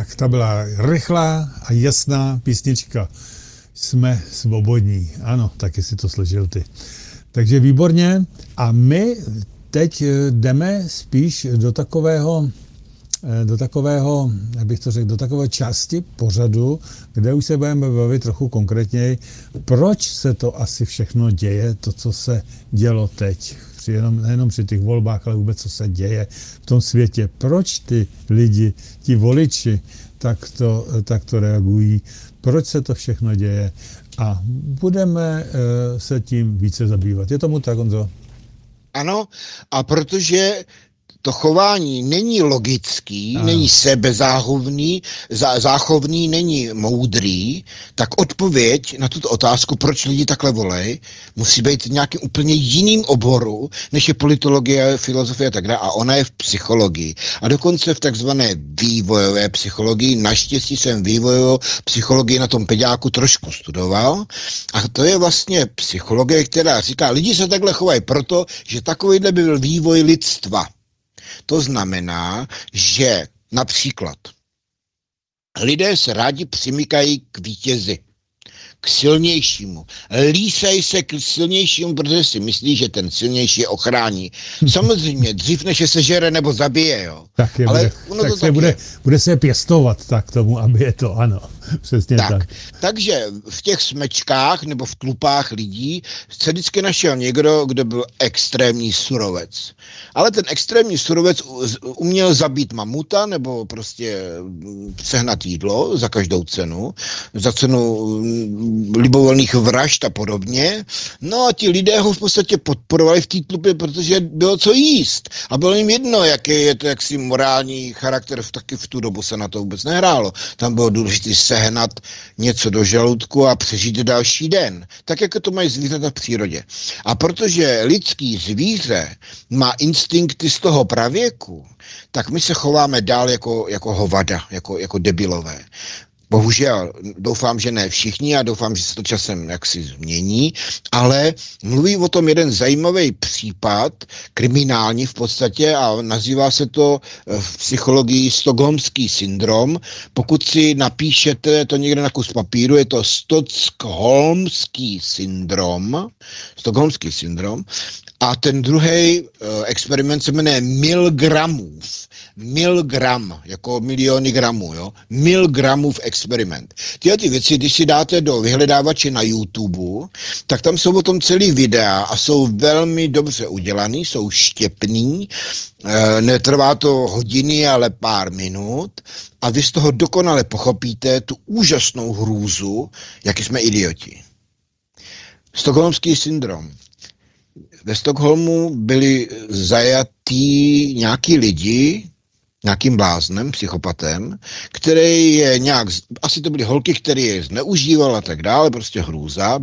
Tak, ta byla rychlá a jasná písnička. Jsme svobodní. Ano, taky si to složil ty. Takže výborně. A my teď jdeme spíš do takového, jak bych to řekl, do takové části pořadu, kde už se budeme bavit trochu konkrétněji, proč se to asi všechno děje, to, co se dělo teď. Nejenom při těch volbách, ale vůbec, co se děje v tom světě. Proč ty lidi, ti voliči takto reagují, proč se to všechno děje a budeme se tím více zabývat. Je tomu tak, Honzo? Ano, a protože to chování není logický, není záchovný, není moudrý, tak odpověď na tuto otázku, proč lidi takhle volej, musí být v nějakým úplně jiným oboru, než je politologie, filozofie a tak dále. A ona je v psychologii. A dokonce v takzvané vývojové psychologii. Naštěstí jsem vývojovou psychologii na tom peďáku trošku studoval. A to je vlastně psychologie, která říká, lidi se takhle chovají proto, že takovýhle by byl vývoj lidstva. To znamená, že například lidé se rádi přimykají k vítězi, k silnějšímu. Lísají se k silnějšímu, protože si myslí, že ten silnější je ochrání. Samozřejmě, dřív než je sežere nebo zabije, jo. Bude se pěstovat tak tomu, aby je to, ano. Přesně tak. Takže v těch smečkách nebo v tlupách lidí se vždycky našel někdo, kdo byl extrémní surovec. Ale ten extrémní surovec uměl zabít mamuta nebo prostě sehnat jídlo za každou cenu, za cenu libovolných vražd a podobně. No a ti lidé ho v podstatě podporovali v té tlupě, protože bylo co jíst. A bylo jim jedno, jaký je to jaksi morální charakter, taky v tu dobu se na to vůbec nehrálo. Tam bylo důležité sehnat něco do žaludku a přežít další den. Tak, jako to mají zvířata v přírodě. A protože lidský zvíře má instinkty z toho pravěku, tak my se chováme dál jako hovada, jako debilové. Bohužel, doufám, že ne všichni a doufám, že se to časem jaksi změní, ale mluví o tom jeden zajímavý případ, kriminální v podstatě a nazývá se to v psychologii stockholmský syndrom. Pokud si napíšete to někde na kus papíru, je to stockholmský syndrom a ten druhý experiment se jmenuje milgram, jako miliony gramů, jo? Milgramův experiment. Tyhle ty věci, když si dáte do vyhledávače na YouTube, tak tam jsou o tom celý videa a jsou velmi dobře udělaný, jsou štěpný, netrvá to hodiny, ale pár minut a vy z toho dokonale pochopíte tu úžasnou hrůzu, jaký jsme idioti. Stockholmský syndrom. Ve Stockholmu byli zajatí nějaký lidi, nějakým bláznem, psychopatem, který je nějak, asi to byly holky, který je zneužíval a tak dále, prostě hrůza,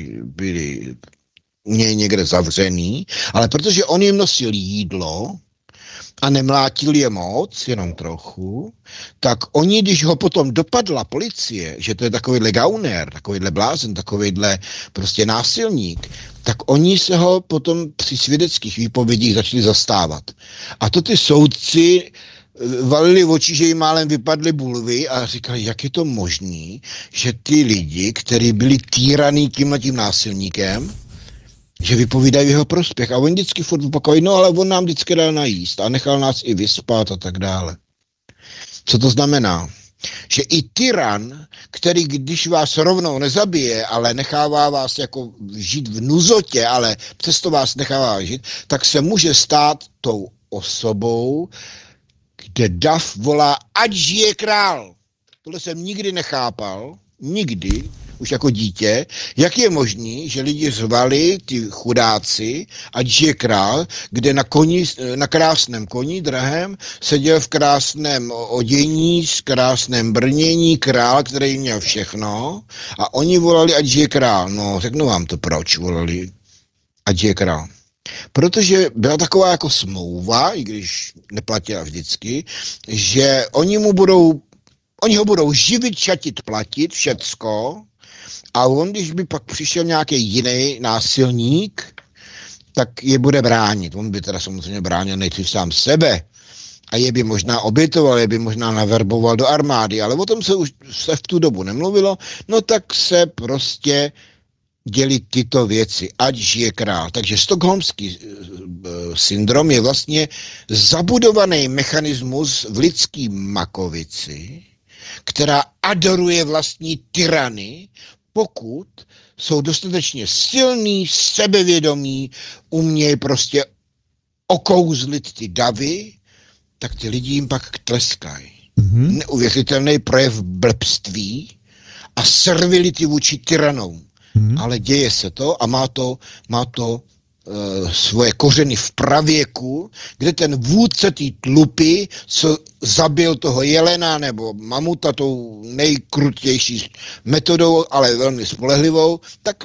byli u něj někde zavřený, ale protože on jim nosil jídlo a nemlátil je moc, jenom trochu, tak oni, když ho potom dopadla policie, že to je takovýhle gauner, takovýhle blázen, takovýhle prostě násilník, tak oni se ho potom při svědeckých výpovědích začali zastávat. A to ty soudci valili oči, že jim málem vypadly bulvy a říkali, jak je to možný, že ty lidi, kteří byli týraný tímhletím násilníkem, že vypovídají v jeho prospěch. A oni vždycky furt opakují, no ale on nám vždycky dal najíst a nechal nás i vyspat a tak dále. Co to znamená? Že i tyran, který když vás rovnou nezabije, ale nechává vás jako žít v nuzotě, ale přesto vás nechává žít, tak se může stát tou osobou, kde dav volá, ať žije král. Tohle jsem nikdy nechápal, nikdy, už jako dítě, jak je možný, že lidi řvali, ty chudáci, ať žije král, kde na krásném koni drahém seděl v krásném odění, s krásném brnění král, který měl všechno a oni volali, ať žije král. No, řeknu vám to, proč volali, ať žije král. Protože byla taková jako smlouva, i když neplatila vždycky, že oni ho budou živit, šatit, platit, všecko, a on, když by pak přišel nějaký jiný násilník, tak je bude bránit. On by teda samozřejmě bránil nejdřív sám sebe. a je by možná obětoval, je by možná naverboval do armády, ale o tom se už v tu dobu nemluvilo, no tak se prostě dělit tyto věci, ať žije král. Takže stockholmský syndrom je vlastně zabudovaný mechanismus v lidský makovici, která adoruje vlastní tyrany, pokud jsou dostatečně silný, sebevědomí, umějí prostě okouzlit ty davy, tak ty lidi jim pak tleskají. Neuvěřitelný projev blbství a servility vůči tyranům. Ale děje se to a má to svoje kořeny v pravěku, kde ten vůdce té tlupy, co zabil toho jelena nebo mamuta tou nejkrutější metodou, ale velmi spolehlivou, tak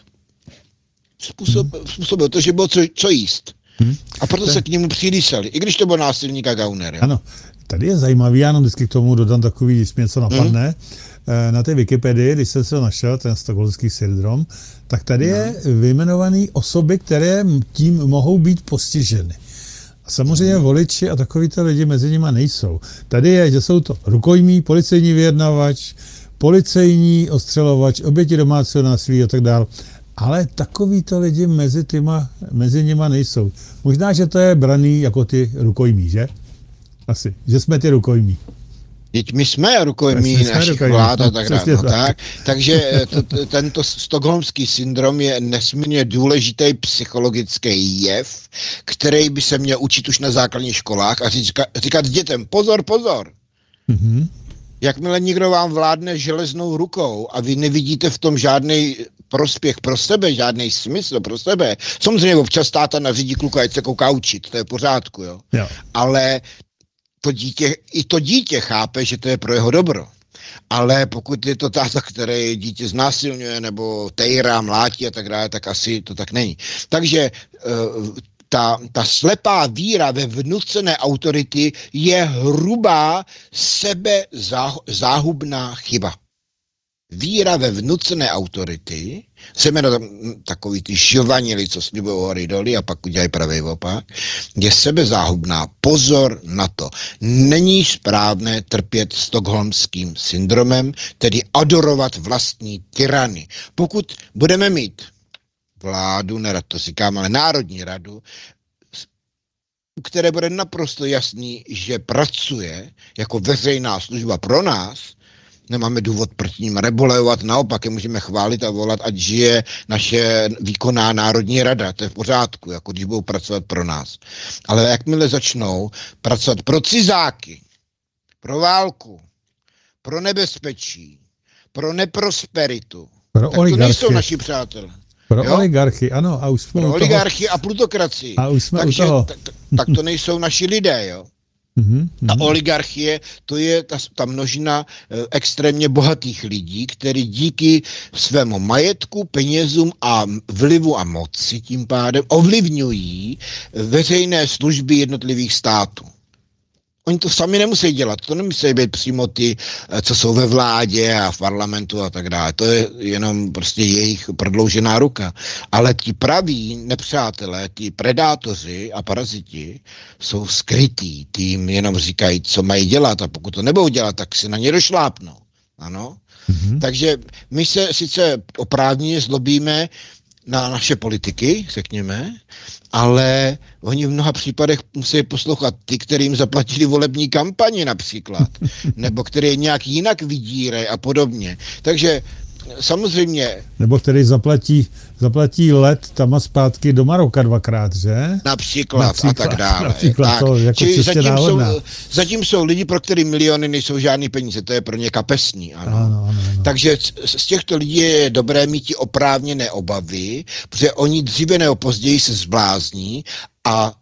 způsobil to, že bylo co jíst. A proto se k němu přilísali, i když to byl násilník a gauner. Ano, tady je zajímavý, já jenom vždycky k tomu dodám takový, když mě něco napadne. Na té Wikipedii, když jsem se ho našel, ten stockholmský syndrom, tak tady je vyjmenovaný osoby, které tím mohou být postiženy. A samozřejmě voliči a takovýto lidi mezi nimi nejsou. Tady je, že jsou to rukojmí, policejní vyjednavač, policejní ostřelovač, oběti domácího násilí a tak dále. Ale takovýto lidi mezi nimi nejsou. Možná, že to je braný jako ty rukojmí, že? Asi, že jsme ty rukojmí. Teď my jsme rukojmí našich vlád a tak dále. No, takže tento stockholmský syndrom je nesmírně důležitý psychologický jev, který by se měl učit už na základních školách a říkat dětem pozor, pozor. Jakmile někdo vám vládne železnou rukou a vy nevidíte v tom žádný prospěch pro sebe, žádný smysl pro sebe. Samozřejmě občas táta nařídí kluka, ať se kouká učit, to je v pořádku, jo. Ale to dítě chápe, že to je pro jeho dobro. Ale pokud je to táta, který dítě znásilňuje nebo tejrá, mlátí a tak dále, tak asi to tak není. Takže ta slepá víra ve vnucené autority je hrubá záhubná chyba. Víra ve vnucené autority, zejména takový ty žovanili, co slibují hory doly a pak udělají pravý opak, je sebezáhubná. Pozor na to. Není správné trpět stockholmským syndromem, tedy adorovat vlastní tyrany. Pokud budeme mít vládu, nerad to říkám, ale Národní radu, u které bude naprosto jasný, že pracuje jako veřejná služba pro nás, nemáme důvod proti ním rebolejovat, naopak je můžeme chválit a volat, ať žije naše výkonná Národní rada, to je v pořádku, jako když budou pracovat pro nás. Ale jakmile začnou pracovat pro cizáky, pro válku, pro nebezpečí, pro neprosperitu, tak to nejsou naši přátelé. Pro oligarchy, ano. A už jsme pro oligarchy a plutokracii. A už jsme takže u toho. Tak to nejsou naši lidé, jo. Ta oligarchie, to je ta množina extrémně bohatých lidí, kteří díky svému majetku, penězům a vlivu a moci tím pádem ovlivňují veřejné služby jednotlivých států. Oni to sami nemusí dělat, to nemusí být přímo ty, co jsou ve vládě a v parlamentu a tak dále. To je jenom prostě jejich prodloužená ruka. Ale ti praví nepřátelé, ti predátoři a paraziti jsou skrytí. Ty jim jenom říkají, co mají dělat a pokud to nebudou dělat, tak si na ně došlápnou. Ano? Takže my se sice oprávněně zlobíme na naše politiky, řekněme, ale oni v mnoha případech musí poslouchat ty, kterým zaplatili volební kampani například, nebo které nějak jinak vydírají a podobně. Takže samozřejmě... Nebo který zaplatí let tam a zpátky do Maroka 2krát, že? Například a tak dále. Například tak. To jako zatím jsou lidi, pro který miliony nejsou žádný peníze, to je pro ně kapesní. Ano. Takže z těchto lidí je dobré mít oprávněné obavy, protože oni dříve nebo později se zblázní a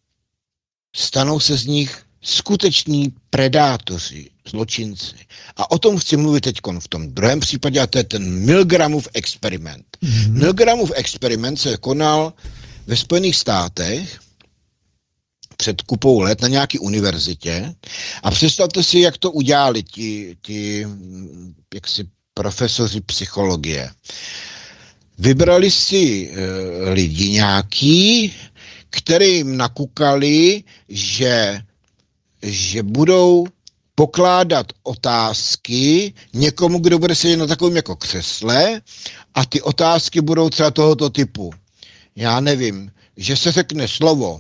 stanou se z nich skuteční predátoři, zločinci. A o tom chci mluvit teď v tom druhém případě, a to je ten Milgramův experiment. Milgramův experiment se konal ve Spojených státech před kupou let na nějaké univerzitě a představte si, jak to udělali ti jaksi profesoři psychologie. Vybrali si lidi nějaký, kterým nakukali, že že budou pokládat otázky někomu, kdo bude sedět na takovém jako křesle a ty otázky budou třeba tohoto typu. Já nevím, že se řekne slovo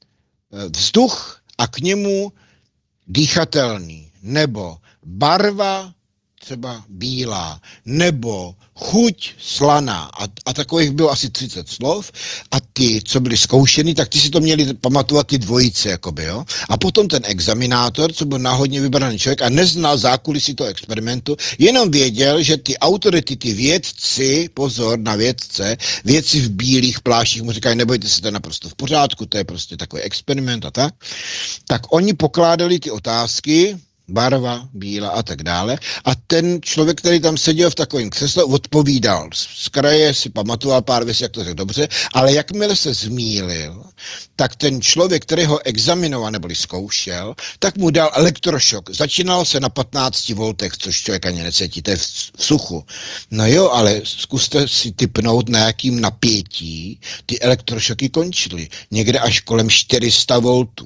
vzduch a k němu dýchatelný, nebo barva třeba bílá, nebo chuť slaná a takových bylo asi 30 slov a ty, co byli zkoušení, tak ty si to měli pamatovat ty dvojice, jakoby, jo. A potom ten examinátor, co byl náhodně vybraný člověk a neznal zákulisí toho experimentu, jenom věděl, že ty autority, ty vědci, pozor na vědce, vědci v bílých pláštích mu říkají, nebojte se, to je naprosto v pořádku, to je prostě takový experiment a tak oni pokládali ty otázky, barva, bílá a tak dále. A ten člověk, který tam seděl v takovém křesle, odpovídal. Z kraje si pamatoval pár věcí, jak to řekl dobře, ale jakmile se zmýlil, tak ten člověk, který ho examinoval nebo zkoušel, tak mu dal elektrošok. Začínalo se na 15 voltech, což člověk ani necítí, to je v suchu. No jo, ale zkuste si tipnout, na jakým napětí ty elektrošoky končily. Někde až kolem 400 voltů.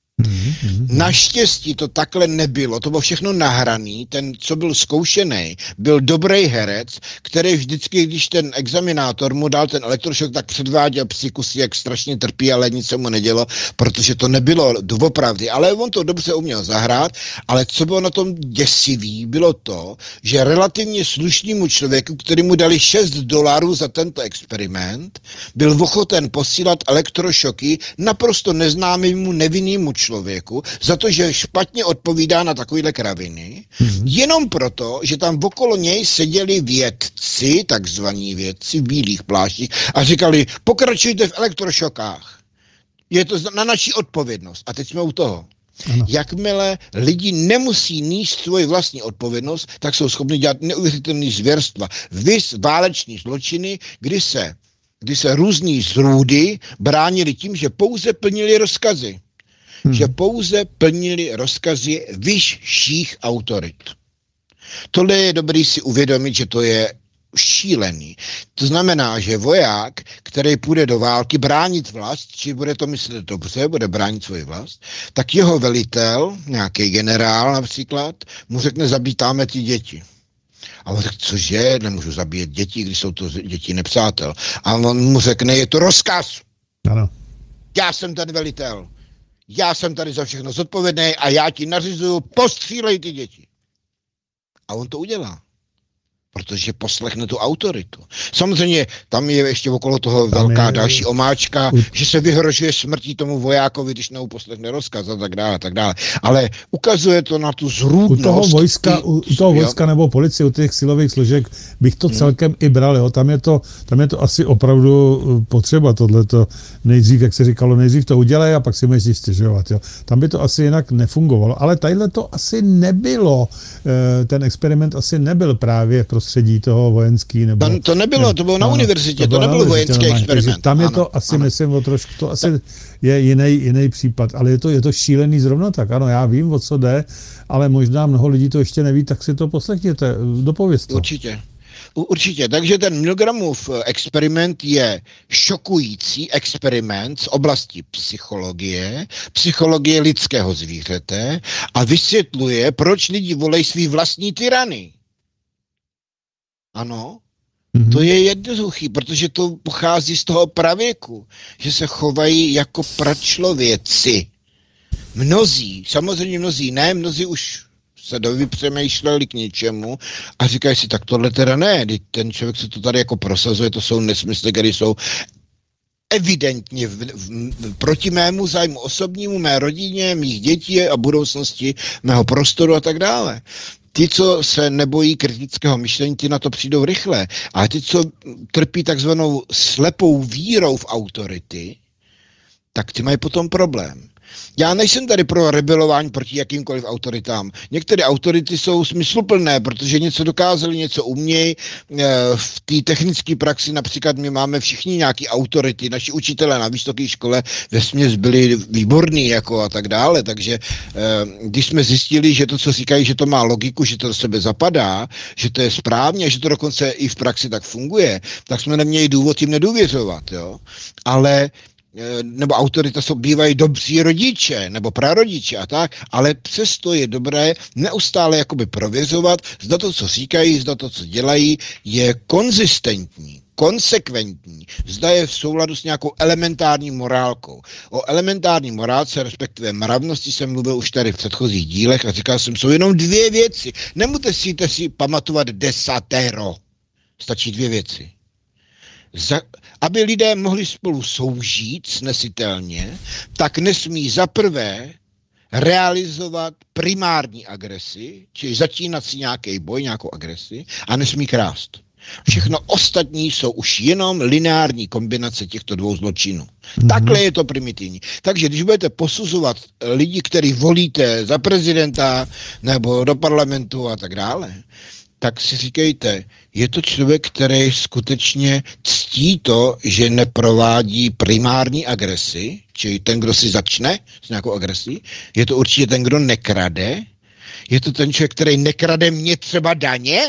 Naštěstí to takhle nebylo, to bylo všechno nahraný, ten, co byl zkoušený, byl dobrý herec, který vždycky, když ten examinátor mu dal ten elektrošok, tak předváděl psykusy, jak strašně trpí, ale nic se mu nedělo, protože to nebylo doopravdy, ale on to dobře uměl zahrát, ale co bylo na tom děsivý, bylo to, že relativně slušnému člověku, který mu dali $6 za tento experiment, byl ochoten posílat elektrošoky naprosto neznámému nevinnému člověku za to, že špatně odpovídá na takovýhle kraviny, jenom proto, že tam okolo něj seděli vědci, takzvaní vědci v bílých pláštích a říkali, pokračujte v elektrošokách. Je to na naši odpovědnost. A teď jsme u toho. Ano. Jakmile lidi nemusí níst svoji vlastní odpovědnost, tak jsou schopni dělat neuvěřitelné zvěrstva. Vys váleční zločiny, kdy se různí zrůdy bránili tím, že pouze plnili rozkazy. Že pouze plnili rozkazy vyšších autorit. Tohle je dobrý si uvědomit, že to je šílený. To znamená, že voják, který půjde do války bránit vlast, či bude to myslet dobře, bude bránit svoji vlast, tak jeho velitel, nějaký generál například, mu řekne, zabítáme ty děti. A on řekne, cože, nemůžu zabíjet děti, když jsou to děti nepřátel. A on mu řekne, je to rozkaz. Ano. Já jsem ten velitel. Já jsem tady za všechno zodpovědný a já ti nařizuju, postřílej ty děti. A on to udělá. Protože poslechne tu autoritu. Samozřejmě tam je ještě okolo toho velká další omáčka, že se vyhrožuje smrtí tomu vojákovi, když neuposlechne rozkaz a tak dále, tak dále. Ale ukazuje to na tu zrůdnost. U toho vojska nebo policie, u těch silových složek bych to celkem i bral. Jo. Tam je to asi opravdu potřeba tohleto. Nejdřív, jak se říkalo, nejdřív to udělej a pak si můžeš stěžovat. Jo. Tam by to asi jinak nefungovalo. Ale tadyhle to asi nebylo. Ten experiment asi nebyl právě prostředí toho vojenský. Nebo, to nebylo, to bylo na univerzitě, to nebyl vojenský experiment. Tam je to asi, myslím, o trošku, to asi je jiný případ, ale je to šílený zrovna tak. Ano, já vím, o co jde, ale možná mnoho lidí to ještě neví, tak si to poslechněte, dopověz to. Určitě, takže ten Milgramův experiment je šokující experiment z oblasti psychologie lidského zvířete a vysvětluje, proč lidi volejí svý vlastní tyrany. Ano, to je jednoduchý, protože to pochází z toho pravěku, že se chovají jako pračlověci. Samozřejmě mnozí už se dovypřemýšleli k něčemu a říkají si, tak tohle teda ne, ten člověk se to tady jako prosazuje, to jsou nesmysly, které jsou evidentně proti mému zájmu osobnímu, mé rodině, mých dětí a budoucnosti, mého prostoru a tak dále. Ty, co se nebojí kritického myšlení, ty na to přijdou rychle. A ty, co trpí takzvanou slepou vírou v autority, tak ty mají potom problém. Já nejsem tady pro rebelování proti jakýmkoliv autoritám. Některé autority jsou smysluplné, protože něco dokázali, něco umějí. V té technické praxi například my máme všichni nějaký autority. Naši učitelé na vysoké škole vesměs byli výborní jako a tak dále. Takže když jsme zjistili, že to, co říkají, že to má logiku, že to do sebe zapadá, že to je správně, že to dokonce i v praxi tak funguje, tak jsme neměli důvod jim nedůvěřovat. Jo? Ale nebo autorita bývají dobří rodiče nebo prarodiče a tak, ale přesto je dobré neustále jakoby prověřovat, zda to, co říkají, zda to, co dělají, je konzistentní, konsekventní, zda je v souladu s nějakou elementární morálkou. O elementární morálce, respektive mravnosti jsem mluvil už tady v předchozích dílech a říkal jsem, jsou jenom dvě věci. Nemusíte si pamatovat desatero. Stačí dvě věci. Aby lidé mohli spolu soužít snesitelně, tak nesmí za prvé realizovat primární agresi, čili začínat si nějaký boj, nějakou agresi, a nesmí krást. Všechno ostatní jsou už jenom lineární kombinace těchto dvou zločinů. Takhle je to primitivní. Takže když budete posuzovat lidi, který volíte za prezidenta nebo do parlamentu a tak dále, tak si říkejte, je to člověk, který skutečně ctí to, že neprovádí primární agresi, čili ten, kdo si začne s nějakou agresí, je to určitě ten, kdo nekrade, je to ten člověk, který nekrade mě třeba daně,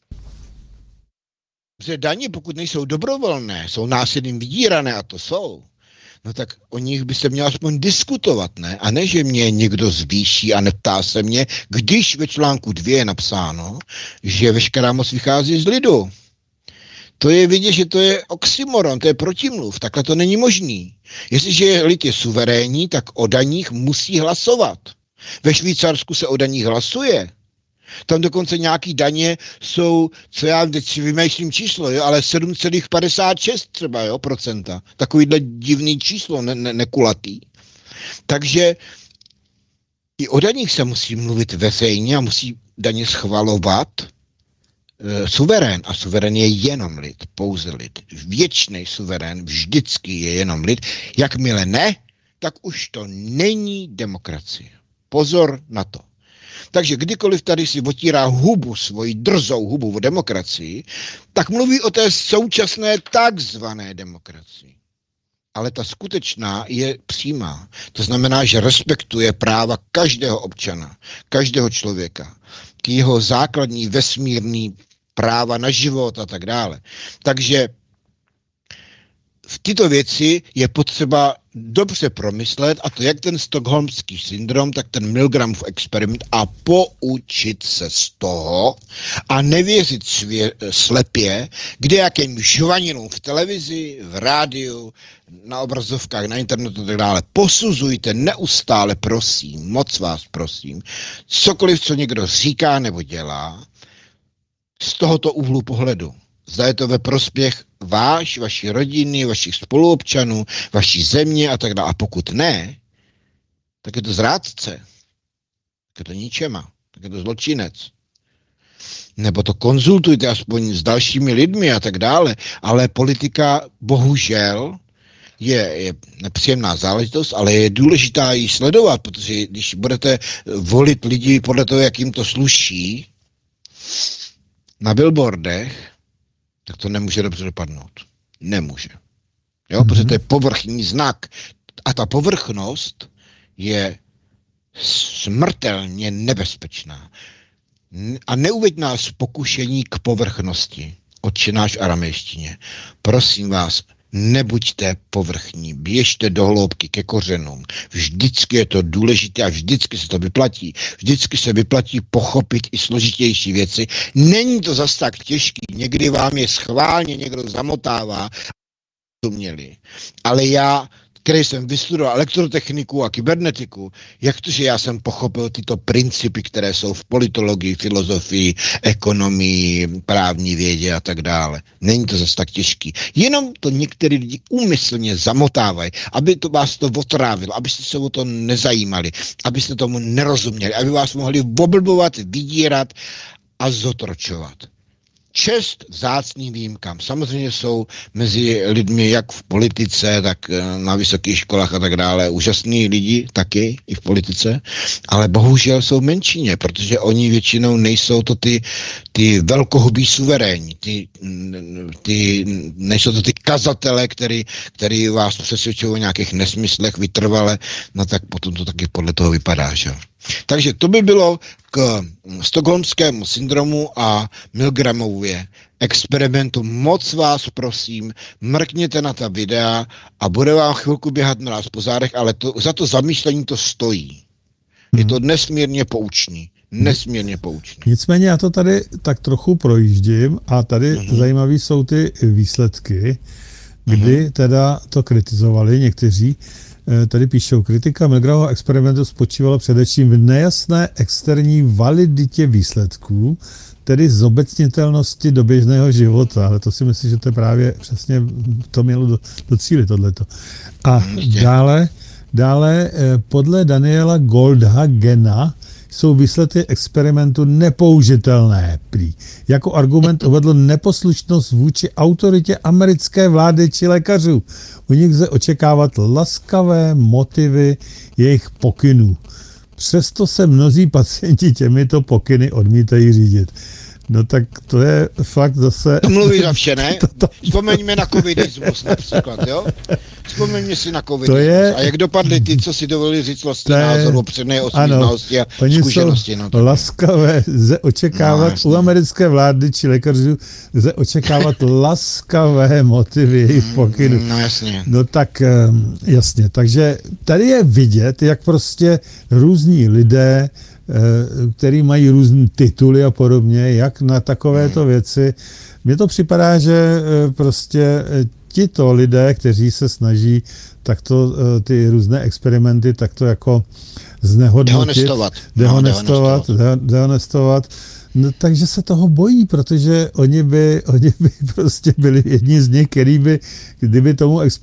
protože daně, pokud nejsou dobrovolné, jsou násilím vydírané, a to jsou, no tak o nich by se měl aspoň diskutovat, ne? A ne, že mě někdo zvýší a neptá se mě, když ve článku 2 je napsáno, že veškerá moc vychází z lidu. To je vidět, že to je oxymoron, to je protimluv, takhle to není možný. Jestliže lid je suverénní, tak o daních musí hlasovat. Ve Švýcarsku se o daních hlasuje. Tam dokonce nějaký daně jsou, co já teď si vymýšlím číslo, jo, ale 7,56 třeba, jo, procenta. Takovýhle divný číslo, nekulatý. Takže i o daních se musí mluvit veřejně a musí daně schvalovat suverén. A suverén je jenom lid, pouze lid. Věčný suverén vždycky je jenom lid. Jakmile ne, tak už to není demokracie. Pozor na to. Takže kdykoliv tady si otírá hubu, svoji drzou hubu o demokracii, tak mluví o té současné takzvané demokracii. Ale ta skutečná je přímá. To znamená, že respektuje práva každého občana, každého člověka, k jeho základní vesmírný práva na život a tak dále. Takže v tyto věci je potřeba dobře promyslet, a to jak ten stockholmský syndrom, tak ten Milgramův experiment, a poučit se z toho a nevěřit slepě, kde jakým žvaninům v televizi, v rádiu, na obrazovkách, na internetu a tak dále. Posuzujte neustále, prosím, moc vás prosím, cokoliv, co někdo říká nebo dělá, z tohoto úhlu pohledu. Zda je to ve prospěch vaší rodiny, vašich spoluobčanů, vaší země a tak dále. A pokud ne, tak je to zrádce. Tak je to ničema. Tak je to zločinec. Nebo to konzultujte aspoň s dalšími lidmi a tak dále. Ale politika bohužel je nepříjemná záležitost, ale je důležitá ji sledovat, protože když budete volit lidi podle toho, jak jim to sluší, na billboardech, tak to nemůže dobře dopadnout. Nemůže. Jo, protože to je povrchní znak. A ta povrchnost je smrtelně nebezpečná. A neuveď nás v pokušení k povrchnosti. Otčenáš v aramejštině. Prosím vás, nebuďte povrchní, běžte do hloubky ke kořenům. Vždycky je to důležité a vždycky se to vyplatí. Vždycky se vyplatí pochopit i složitější věci. Není to zas tak těžký. Někdy vám je schválně někdo zamotává, ale já, který jsem vystudoval elektrotechniku a kybernetiku, jak to, že já jsem pochopil tyto principy, které jsou v politologii, filozofii, ekonomii, právní vědě a tak dále. Není to zase tak těžký. Jenom to některý lidi úmyslně zamotávají, aby to vás to otrávilo, abyste se o to nezajímali, abyste tomu nerozuměli, aby vás mohli oblbovat, vydírat a zotročovat. Čest vzácným výjimkám. Samozřejmě jsou mezi lidmi jak v politice, tak na vysokých školách a tak dále úžasní lidi taky i v politice, ale bohužel jsou menšině, protože oni většinou nejsou to ty velkohubí suverénní, nejsou to ty kazatele, který vás přesvědčují o nějakých nesmyslech vytrvale, no tak potom to taky podle toho vypadá, že? Takže to by bylo k stockholmskému syndromu a Milgramově experimentu. Moc vás prosím, mrkněte na ta videa a bude vám chvilku běhat mráz po zádech, ale za to zamýšlení to stojí. Je to nesmírně poučný. Nesmírně poučný. Nicméně já to tady tak trochu projíždím a tady zajímavé jsou ty výsledky, kdy teda to kritizovali někteří. Tady píšou, kritika Milgramovho experimentu spočívala především v nejasné externí validitě výsledků, tedy zobecnitelnosti do běžného života. Ale to si myslím, že to je právě přesně, to mělo docílit tohleto. A dále podle Daniela Goldhagena jsou výsledky experimentu nepoužitelné. Prý. Jako argument uvedl neposlušnost vůči autoritě americké vlády či lékařů. U nich lze očekávat laskavé motivy jejich pokynů. Přesto se mnozí pacienti těmito pokyny odmítají řídit. No tak to je fakt zase... To mluví za vše, ne? Vzpomeňme na covidismus například, jo? Vzpomeňme si na covidismus. A jak dopadli ty, co si dovolili říct vlastní názor, opřené o svých znalosti a zkušenosti. No, laskavé, lze očekávat u americké vlády či lékařů, lze očekávat laskavé motivy jejich pokynů. No jasně. No tak jasně, takže tady je vidět, jak prostě různí lidé, který mají různé tituly a podobně, jak na takovéto věci. Mně to připadá, že prostě tito lidé, kteří se snaží takto ty různé experimenty takto jako znehodnotit, dehonestovat, no, takže se toho bojí, protože oni by prostě byli jedni z nich, který by, kdyby tomu